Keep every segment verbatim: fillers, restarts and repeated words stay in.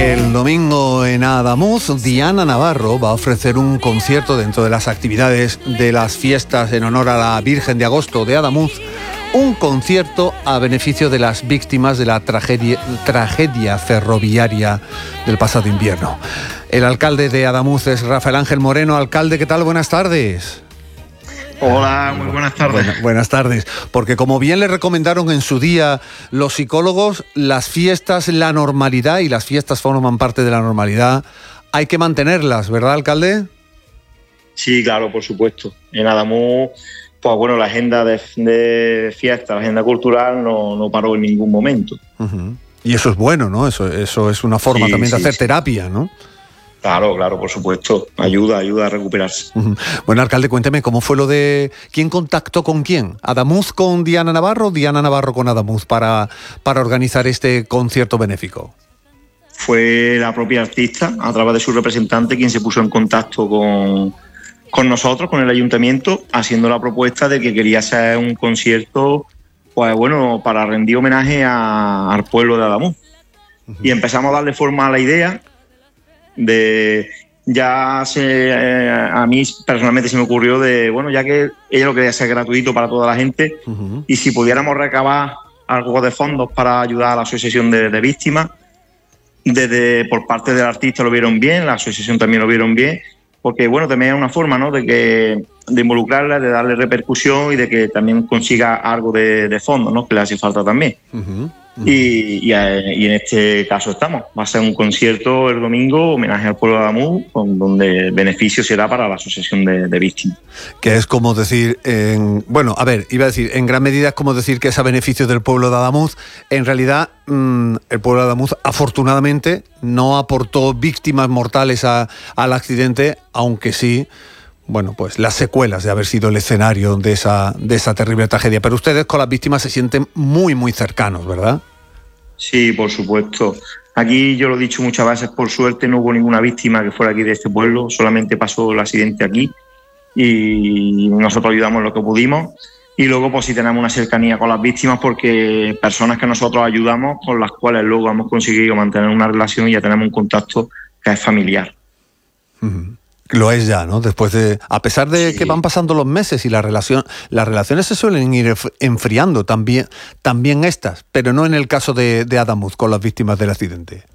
El domingo en Adamuz, Diana Navarro va a ofrecer un concierto dentro de las actividades de las fiestas en honor a la Virgen de Agosto de Adamuz, un concierto a beneficio de las víctimas de la tragedia, tragedia ferroviaria del pasado invierno. El alcalde de Adamuz es Rafael Ángel Moreno. Alcalde, ¿qué tal? Buenas tardes. Hola, muy buenas tardes. Bueno, buenas tardes, porque como bien le recomendaron en su día los psicólogos, las fiestas, la normalidad, y las fiestas forman parte de la normalidad, hay que mantenerlas, ¿verdad, alcalde? Sí, claro, por supuesto. En Adamuz, pues bueno, la agenda de, de fiesta, la agenda cultural no, no paró en ningún momento. Uh-huh. Y eso es bueno, ¿no? Eso, eso es una forma sí, también de sí, hacer sí. terapia, ¿no? Claro, claro, por supuesto. Ayuda, ayuda a recuperarse. Uh-huh. Bueno, alcalde, cuénteme, ¿cómo fue lo de... ¿Quién contactó con quién? ¿Adamuz con Diana Navarro o Diana Navarro con Adamuz para, para organizar este concierto benéfico? Fue la propia artista, a través de su representante, quien se puso en contacto con, con nosotros, con el ayuntamiento, haciendo la propuesta de que quería hacer un concierto, pues bueno, para rendir homenaje a, al pueblo de Adamuz. Uh-huh. Y empezamos a darle forma a la idea. De ya se, eh, a mí personalmente se me ocurrió de, bueno, ya que ella lo quería hacer gratuito para toda la gente, uh-huh. y si pudiéramos recabar algo de fondos para ayudar a la asociación de, de víctimas, desde por parte del artista lo vieron bien, la asociación también lo vieron bien, porque bueno, también es una forma, ¿no?, de que de involucrarla, de darle repercusión y de que también consiga algo de, de fondos, ¿no?, que le hace falta también. Uh-huh. Uh-huh. Y, y, y en este caso estamos. Va a ser un concierto el domingo, homenaje al pueblo de Adamuz, donde el beneficio será para la asociación de, de víctimas. Que es como decir, en, bueno, a ver, iba a decir, en gran medida es como decir que es a beneficio del pueblo de Adamuz. En realidad, mmm, el pueblo de Adamuz, afortunadamente, no aportó víctimas mortales a, al accidente, aunque sí, bueno, pues las secuelas de haber sido el escenario de esa, de esa terrible tragedia. Pero ustedes con las víctimas se sienten muy, muy cercanos, ¿verdad? Sí, por supuesto. Aquí, yo lo he dicho muchas veces, por suerte no hubo ninguna víctima que fuera aquí de este pueblo, solamente pasó el accidente aquí y nosotros ayudamos en lo que pudimos. Y luego, pues sí tenemos una cercanía con las víctimas, porque personas que nosotros ayudamos, con las cuales luego hemos conseguido mantener una relación y ya tenemos un contacto que es familiar. Uh-huh. Lo es ya, ¿no? Después de, a pesar de sí. que van pasando los meses y la relación, las relaciones se suelen ir enfriando también, también estas, pero no en el caso de, de Adamuz con las víctimas del accidente.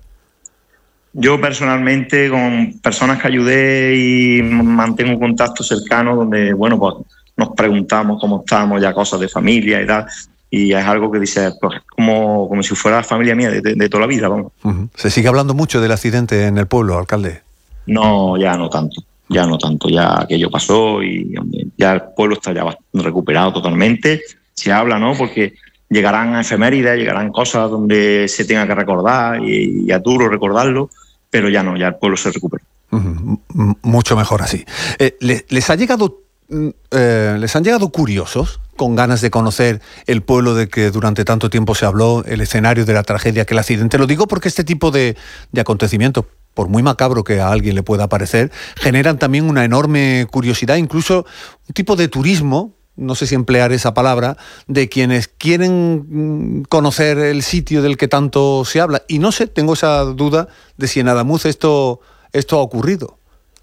Yo personalmente, con personas que ayudé y mantengo un contacto cercano, donde, bueno, pues nos preguntamos cómo estamos, ya cosas de familia y tal, y es algo que dice, pues, como, como si fuera la familia mía de, de, de toda la vida, vamos. Uh-huh. ¿Se sigue hablando mucho del accidente en el pueblo, alcalde? No, ya no tanto, ya no tanto, ya aquello pasó y ya el pueblo está ya recuperado totalmente. Se habla, ¿no?, porque llegarán efemérides, llegarán cosas donde se tenga que recordar y, y es duro recordarlo, pero ya no, ya el pueblo se recupera. Uh-huh. Mucho mejor así. Eh, ¿les, les ha llegado, eh, les han llegado curiosos con ganas de conocer el pueblo de que durante tanto tiempo se habló, el escenario de la tragedia que el accidente? Lo digo porque este tipo de, de acontecimientos, por muy macabro que a alguien le pueda parecer, generan también una enorme curiosidad, incluso un tipo de turismo, no sé si emplear esa palabra, de quienes quieren conocer el sitio del que tanto se habla. Y no sé, tengo esa duda de si en Adamuz esto, esto ha ocurrido.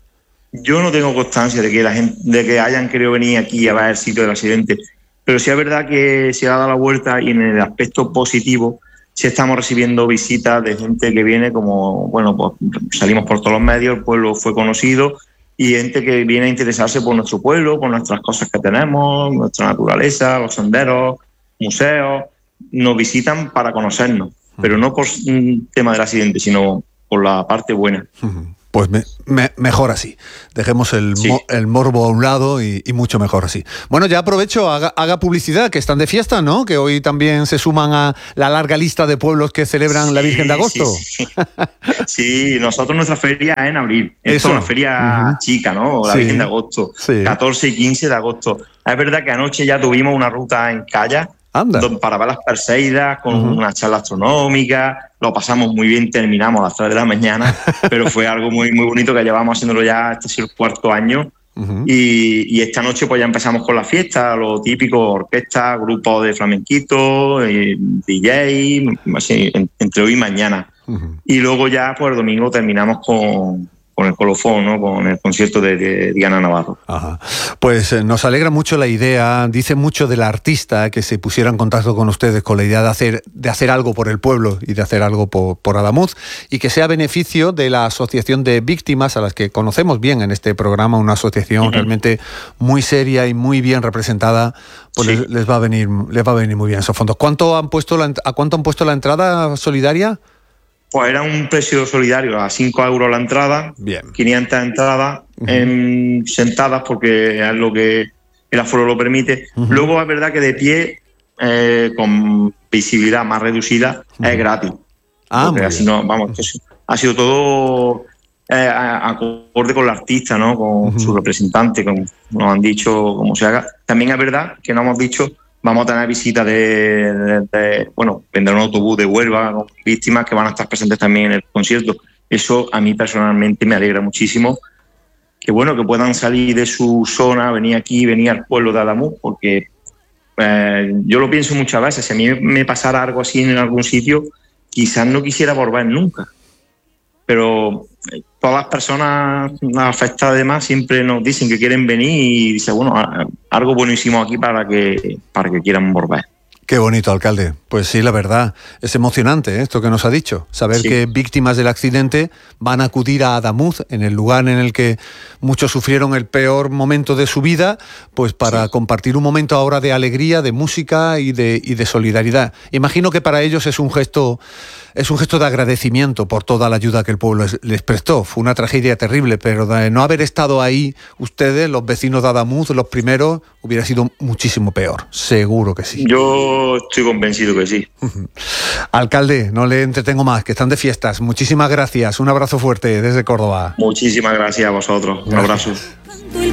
Yo no tengo constancia de que la gente, de que hayan querido venir aquí a ver el sitio del accidente, pero sí es verdad que se ha dado la vuelta y en el aspecto positivo sí estamos recibiendo visitas de gente que viene, como, bueno, pues salimos por todos los medios, el pueblo fue conocido, y gente que viene a interesarse por nuestro pueblo, por nuestras cosas que tenemos, nuestra naturaleza, los senderos, museos. Nos visitan para conocernos, pero no por un tema del accidente, sino por la parte buena. Uh-huh. Pues me, me, mejor así. Dejemos el, sí. mo, el morbo a un lado y, y mucho mejor así. Bueno, ya aprovecho, haga, haga publicidad, que están de fiesta, ¿no? Que hoy también se suman a la larga lista de pueblos que celebran sí, la Virgen de Agosto. Sí, sí. Sí, nosotros nuestra feria es en abril. Esto es una feria uh-huh. chica, ¿no? La sí. Virgen de Agosto. Sí. catorce y quince de agosto. Es verdad que anoche ya tuvimos una ruta en kayak para ver las Perseidas, con uh-huh. una charla astronómica. Lo pasamos muy bien, terminamos a las tres de la mañana, pero fue algo muy, muy bonito que llevamos haciéndolo ya, este es el cuarto año. Uh-huh. y, y esta noche pues ya empezamos con la fiesta, lo típico, orquesta, grupos de flamenquito, eh, D J, así, en, entre hoy y mañana. Uh-huh. Y luego ya, pues el domingo terminamos con, con el colofón, ¿no? Con el concierto de, de Diana Navarro. Ajá. Pues eh, nos alegra mucho la idea, dice mucho del artista que se pusiera en contacto con ustedes con la idea de hacer, de hacer algo por el pueblo y de hacer algo por, por Adamuz, y que sea beneficio de la asociación de víctimas a las que conocemos bien en este programa, una asociación uh-huh. realmente muy seria y muy bien representada, pues sí. les, les va a venir, les va a venir muy bien esos fondos. ¿Cuánto han puesto la, ¿A cuánto han puesto la entrada solidaria? Pues era un precio solidario, a cinco euros la entrada, bien. quinientas entradas uh-huh. en, sentadas porque es lo que el aforo lo permite. Uh-huh. Luego es verdad que de pie, eh, con visibilidad más reducida, uh-huh. es gratis. Ah, porque así no, vamos, uh-huh. ha sido todo eh, acorde con el artista, ¿no? Con uh-huh. su representante, como nos han dicho cómo se haga. También es verdad que nos hemos dicho... Vamos a tener visitas de, de, de, bueno, vendrá un autobús de Huelva con víctimas que van a estar presentes también en el concierto. Eso a mí personalmente me alegra muchísimo. Que bueno, que puedan salir de su zona, venir aquí, venir al pueblo de Adamuz, porque eh, yo lo pienso muchas veces. Si a mí me pasara algo así en algún sitio, quizás no quisiera volver nunca. Pero todas las personas afectadas además siempre nos dicen que quieren venir y dicen, bueno, algo buenísimo aquí para que, para que quieran volver. Qué bonito, alcalde. Pues sí, la verdad, es emocionante, ¿eh? Esto que nos ha dicho. Saber sí. que víctimas del accidente van a acudir a Adamuz, en el lugar en el que muchos sufrieron el peor momento de su vida, pues para sí. compartir un momento ahora de alegría, de música y de, y de solidaridad. Imagino que para ellos es un gesto, es un gesto de agradecimiento por toda la ayuda que el pueblo les, les prestó. Fue una tragedia terrible, pero de no haber estado ahí ustedes, los vecinos de Adamuz, los primeros, hubiera sido muchísimo peor. Seguro que sí. Yo estoy convencido que sí. Alcalde, no le entretengo más, que están de fiestas. Muchísimas gracias. Un abrazo fuerte desde Córdoba. Muchísimas gracias a vosotros. Un gracias. abrazo.